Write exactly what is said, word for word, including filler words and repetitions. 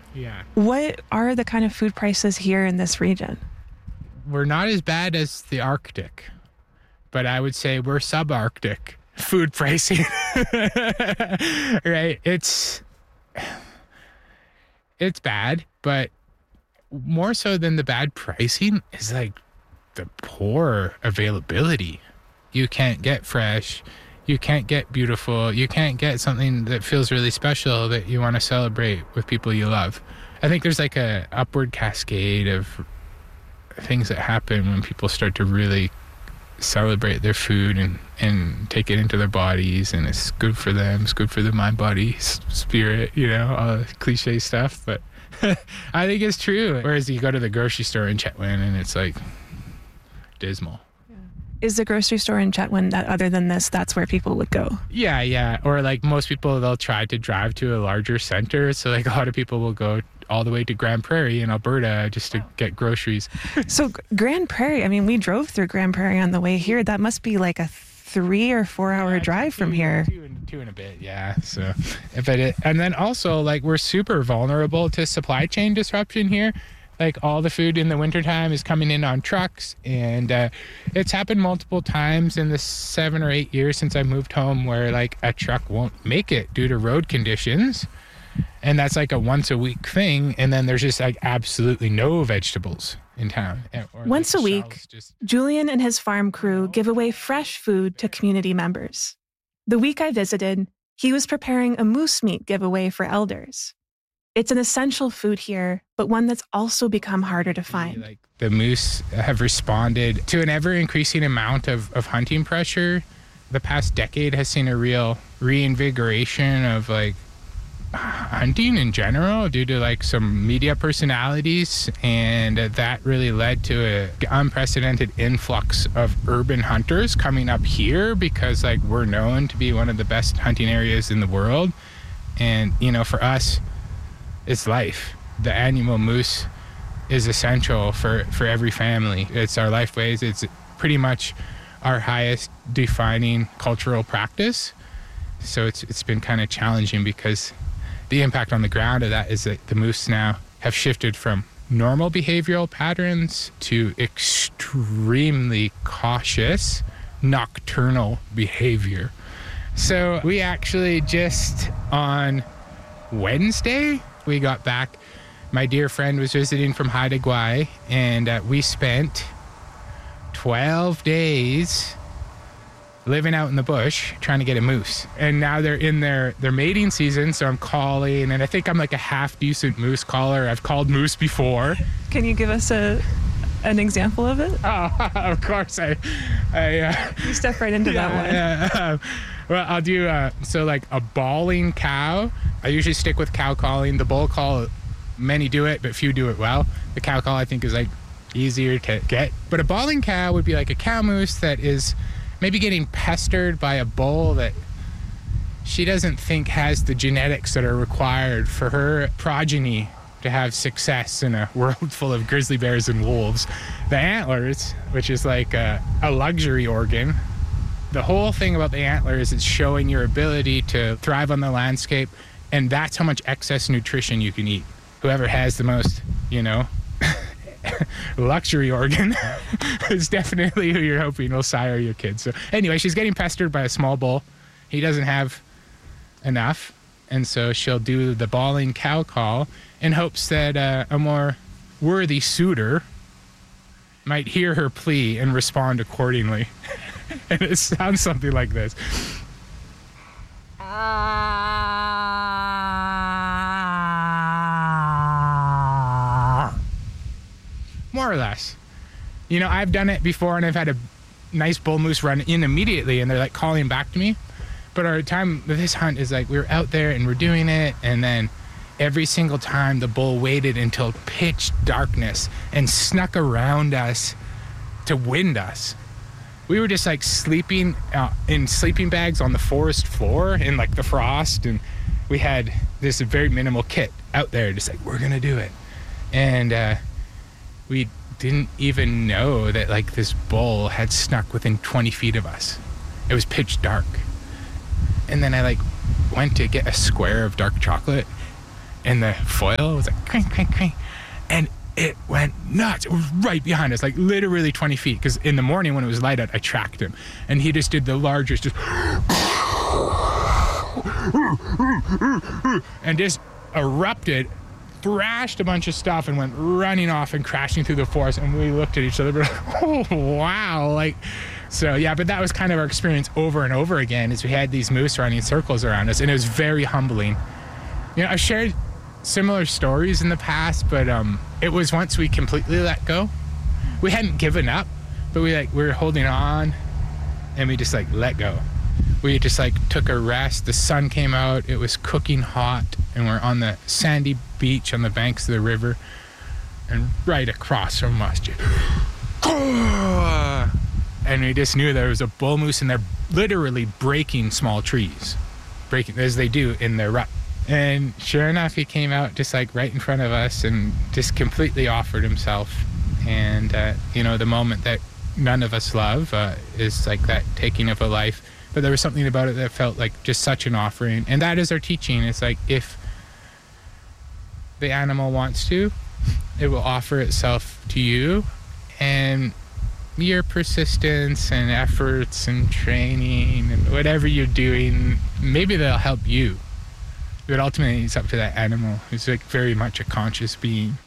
Yeah. What are the kind of food prices here in this region? We're not as bad as the Arctic, but I would say we're subarctic food pricing. Right? It's it's bad, but more so than the bad pricing is like the poor availability. You can't get fresh, you can't get beautiful, you can't get something that feels really special that you want to celebrate with people you love. I think there's like a upward cascade of things that happen when people start to really celebrate their food and, and take it into their bodies, and it's good for them, it's good for the mind, body, s- spirit, you know, all the cliche stuff, but I think it's true. Whereas you go to the grocery store in Chetwynd and it's like dismal. Is the grocery store in Chetwynd that other than this, that's where people would go? Yeah, yeah. Or like most people, they'll try to drive to a larger center. So like a lot of people will go all the way to Grand Prairie in Alberta just to get groceries. So Grand Prairie, I mean, we drove through Grand Prairie on the way here. That must be like a three or four hour Yeah, drive two, from here. Two and, two and a bit, yeah. So, but it, and then also like we're super vulnerable to supply chain disruption here. Like all the food in the wintertime is coming in on trucks, and uh, it's happened multiple times in the seven or eight years since I moved home where like a truck won't make it due to road conditions. And that's like a once a week thing. And then there's just like absolutely no vegetables in town. Or Once like a week, shelves just- Julian and his farm crew give away fresh food to community members. The week I visited, he was preparing a moose meat giveaway for elders. It's an essential food here, but one that's also become harder to find. Like the moose have responded to an ever increasing amount of, of hunting pressure. The past decade has seen a real reinvigoration of like hunting in general due to like some media personalities, and that really led to an unprecedented influx of urban hunters coming up here because like we're known to be one of the best hunting areas in the world. And you know, for us, it's life. The annual moose is essential for, for every family. It's our lifeways. It's pretty much our highest defining cultural practice. So it's it's been kind of challenging because the impact on the ground of that is that the moose now have shifted from normal behavioral patterns to extremely cautious nocturnal behavior. So we actually just on Wednesday, we got back. My dear friend was visiting from Haida Gwaii, and uh, we spent twelve days living out in the bush trying to get a moose. And now they're in their, their mating season, so I'm calling, and I think I'm like a half decent moose caller. I've called moose before. Can you give us a an example of it? Oh, of course. I, I uh, You step right into yeah, that one. yeah. Well, I'll do, uh, so like a bawling cow. I usually stick with cow calling. The bull call, many do it, but few do it well. The cow call, I think, is like easier to get. But a bawling cow would be like a cow moose that is maybe getting pestered by a bull that she doesn't think has the genetics that are required for her progeny to have success in a world full of grizzly bears and wolves. The antlers, which is like a, a luxury organ, the whole thing about the antler is it's showing your ability to thrive on the landscape, and that's how much excess nutrition you can eat. Whoever has the most, you know, luxury organ is definitely who you're hoping will sire your kids. So anyway, she's getting pestered by a small bull. He doesn't have enough, and so she'll do the bawling cow call in hopes that uh, a more worthy suitor might hear her plea and respond accordingly. And it sounds something like this. More or less. You know, I've done it before, and I've had a nice bull moose run in immediately, and they're like calling back to me. But our time with this hunt is like we were out there and we're doing it, and then every single time the bull waited until pitch darkness and snuck around us to wind us. We were just like sleeping uh, in sleeping bags on the forest floor in like the frost, and we had this very minimal kit out there, just like, we're gonna do it. And uh, we didn't even know that like this bull had snuck within twenty feet of us. It was pitch dark. And then I like went to get a square of dark chocolate, and the foil was like crank, crank, crank. And it went nuts. It was right behind us, like literally twenty feet. Because in the morning when it was light out, I tracked him. And he just did the largest, just... and just erupted, thrashed a bunch of stuff, and went running off and crashing through the forest. And we looked at each other, like, oh, wow. Like, so, yeah, but that was kind of our experience over and over again, is we had these moose running circles around us. And it was very humbling. You know, I've shared similar stories in the past, but um, it was once we completely let go. We hadn't given up, but we like we were holding on, and we just like let go. We just like took a rest. The sun came out. It was cooking hot, and we're on the sandy beach on the banks of the river, and right across from us, just, and we just knew there was a bull moose, and they're literally breaking small trees, breaking as they do in their rut. And sure enough, he came out just like right in front of us and just completely offered himself. And, uh, you know, the moment that none of us love uh, is like that taking of a life. But there was something about it that felt like just such an offering. And that is our teaching. It's like if the animal wants to, it will offer itself to you. And your persistence and efforts and training and whatever you're doing, maybe they'll help you. But ultimately, it's up to that animal who's like very much a conscious being.